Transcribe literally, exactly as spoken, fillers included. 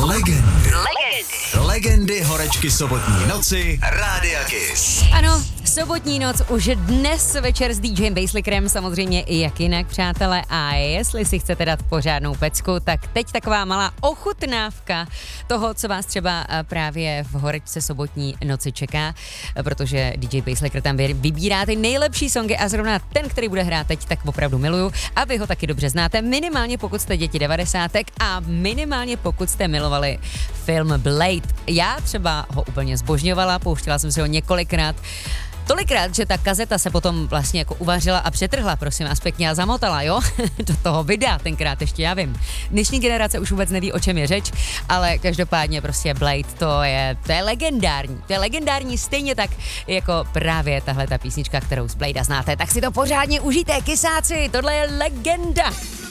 Legendy. Legendy. Legendy horečky sobotní noci Rádia Kiss. Ano, sobotní noc už dnes večer s DJem Basslickerem, samozřejmě i jak jinak, přátelé. A jestli si chcete dát pořádnou pecku, tak teď taková malá ochutnávka toho, co vás třeba právě v horečce sobotní noci čeká, protože D J Basslicker tam vybírá ty nejlepší songy a zrovna ten, který bude hrát teď, tak opravdu miluju. A vy ho taky dobře znáte, minimálně pokud jste děti devadesátek a minimálně pokud jste milovali film Blade. Já třeba ho úplně zbožňovala, pouštěla jsem si ho několikrát. Tolikrát, že ta kazeta se potom vlastně jako uvařila a přetrhla, prosím vás pěkně, a zamotala, jo? Do toho videa tenkrát ještě, já vím. Dnešní generace už vůbec neví, o čem je řeč, ale každopádně prostě Blade, to je, to je legendární. To je legendární stejně tak, jako právě tahle ta písnička, kterou z Bladea znáte. Tak si to pořádně užijte, kysáci, tohle je legenda.